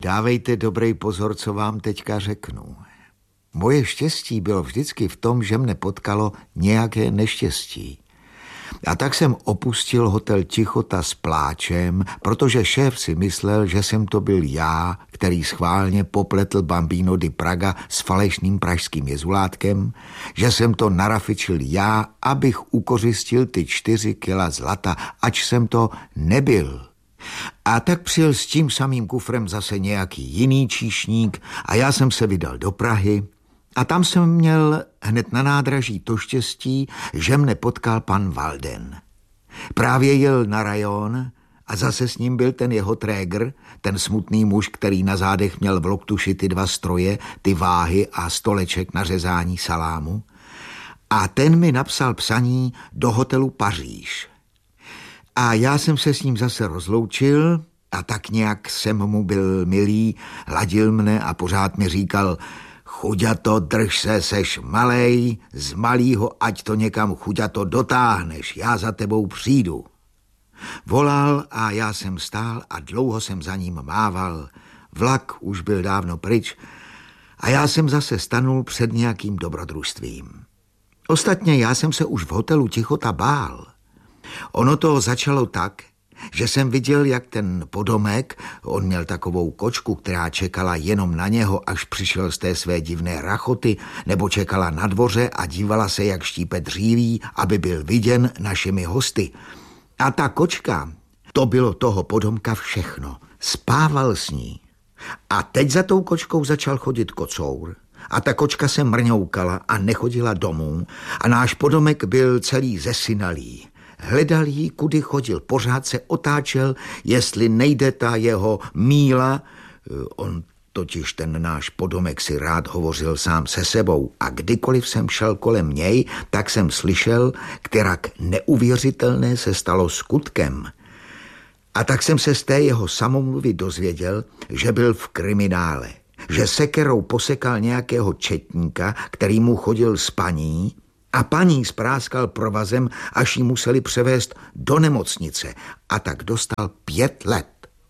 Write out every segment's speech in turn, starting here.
Dávejte dobrý pozor, co vám teďka řeknu. Moje štěstí bylo vždycky v tom, že mne potkalo nějaké neštěstí. A tak jsem opustil hotel Tichota s pláčem, protože šéf si myslel, že jsem to byl já, který schválně popletl Bambino di Praga s falešným pražským jezulátkem, že jsem to narafičil já, abych ukořistil ty 4 kila zlata, ač jsem to nebyl. A tak přijel s tím samým kufrem zase nějaký jiný číšník a já jsem se vydal do Prahy a tam jsem měl hned na nádraží to štěstí, že mne potkal pan Walden. Právě jel na rajon a zase s ním byl ten jeho trégr, ten smutný muž, který na zádech měl v loktuši ty 2 stroje, ty váhy a stoleček na řezání salámu. A ten mi napsal psaní do hotelu Paříž. A já jsem se s ním zase rozloučil a tak nějak jsem mu byl milý, hladil mne a pořád mi říkal: chuďato, drž se, seš malej, z malýho ať to někam chuďato dotáhneš, já za tebou přijdu. Volal a já jsem stál a dlouho jsem za ním mával. Vlak už byl dávno pryč a já jsem zase stanul před nějakým dobrodružstvím. Ostatně já jsem se už v hotelu Tichota bál. Ono to začalo tak, že jsem viděl, jak ten podomek, on měl takovou kočku, která čekala jenom na něho, až přišel z té své divné rachoty, nebo čekala na dvoře a dívala se, jak štípe dříví, aby byl viděn našimi hosty. A ta kočka, to bylo toho podomka všechno. Spával s ní. A teď za tou kočkou začal chodit kocour. A ta kočka se mrňoukala a nechodila domů a náš podomek byl celý zesinalý. Hledal jí, kudy chodil, pořád se otáčel, jestli nejde ta jeho míla. On totiž ten náš podomek si rád hovořil sám se sebou a kdykoliv jsem šel kolem něj, tak jsem slyšel, kterak neuvěřitelné se stalo skutkem. A tak jsem se z té jeho samomluvy dozvěděl, že byl v kriminále, že sekerou posekal nějakého četníka, který mu chodil s paní, a paní spráskal provazem, až ji museli převést do nemocnice a tak dostal 5 let.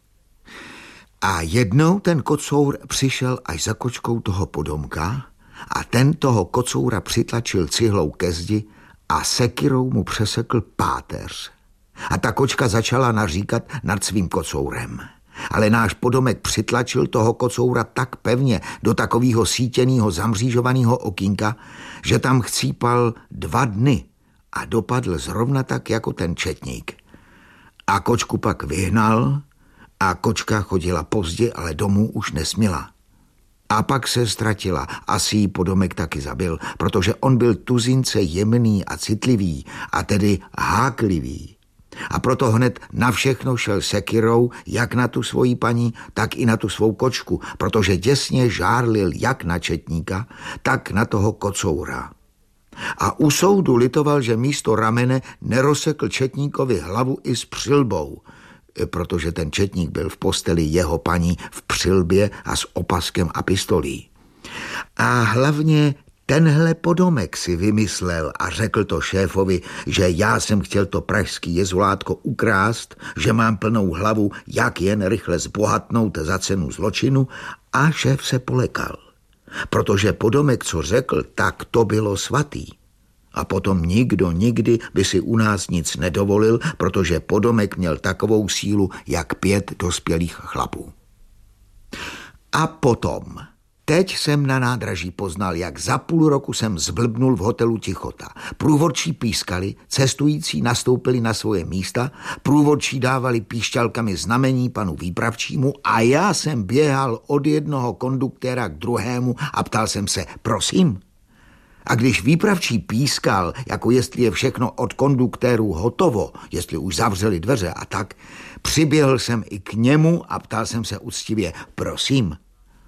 A jednou ten kocour přišel až za kočkou toho podomka a ten toho kocoura přitlačil cihlou ke zdi a sekirou mu přesekl páteř. A ta kočka začala naříkat nad svým kocourem. Ale náš podomek přitlačil toho kocoura tak pevně do takového sítěného zamřížovaného okýnka, že tam chcípal 2 dny a dopadl zrovna tak jako ten četník. A kočku pak vyhnal a kočka chodila pozdě, ale domů už nesměla. A pak se ztratila, asi jí podomek taky zabil, protože on byl tuzince jemný a citlivý a tedy háklivý. A proto hned na všechno šel sekirou, jak na tu svoji paní, tak i na tu svou kočku, protože děsně žárlil jak na četníka, tak na toho kocoura. A u soudu litoval, že místo ramene nerozsekl četníkovi hlavu i s přilbou, protože ten četník byl v posteli jeho paní v přilbě a s opaskem a pistolí. A hlavně tenhle podomek si vymyslel a řekl to šéfovi, že já jsem chtěl to pražský jezulátko ukrást, že mám plnou hlavu, jak jen rychle zbohatnout za cenu zločinu, a šéf se polekal. Protože podomek, co řekl, tak to bylo svatý. A potom nikdo nikdy by si u nás nic nedovolil, protože podomek měl takovou sílu, jak 5 dospělých chlapů. A potom... Teď jsem na nádraží poznal, jak za půl roku jsem zblbnul v hotelu Tichota. Průvodčí pískali, cestující nastoupili na svoje místa, průvodčí dávali píšťalkami znamení panu výpravčímu a já jsem běhal od jednoho konduktéra k druhému a ptal jsem se: prosím? A když výpravčí pískal, jako jestli je všechno od konduktérů hotovo, jestli už zavřeli dveře a tak, přiběhl jsem i k němu a ptal jsem se úctivě: prosím?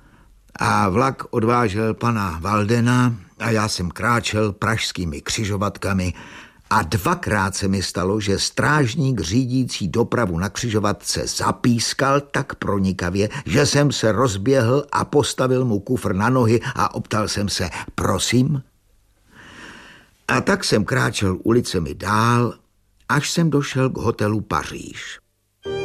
A vlak odvážel pana Waldena a já jsem kráčel pražskými křižovatkami a 2krát se mi stalo, že strážník řídící dopravu na křižovatce zapískal tak pronikavě, že jsem se rozběhl a postavil mu kufr na nohy a optal jsem se: prosím? A tak jsem kráčel ulicemi dál, až jsem došel k hotelu Paříž.